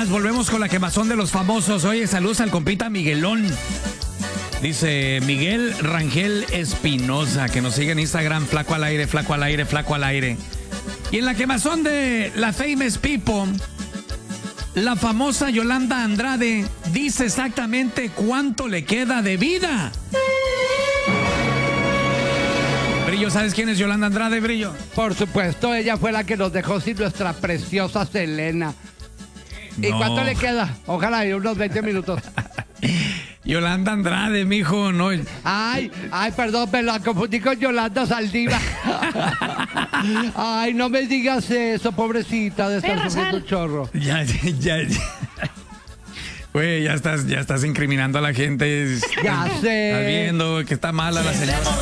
más. Volvemos con la quemazón de los famosos. Oye, saludos al compita Miguelón. Dice Miguel Rangel Espinosa, que nos sigue en Instagram, flaco al aire, flaco al aire, flaco al aire. Y en la quemazón de la Famous People, la famosa Yolanda Andrade dice exactamente cuánto le queda de vida. Brillo, ¿sabes quién es Yolanda Andrade, Brillo? Por supuesto, ella fue la que nos dejó sin nuestra preciosa Selena. ¿Y No. cuánto le queda? Ojalá unos 20 minutos. Yolanda Andrade, mijo, no. Ay, perdón, me la confundí con Yolanda Saldívar. Ay, no me digas eso, pobrecita, de estar sufriendo un chorro. Ya. Güey, ya estás incriminando a la gente. Ya sé. Estás viendo que está mala la señora.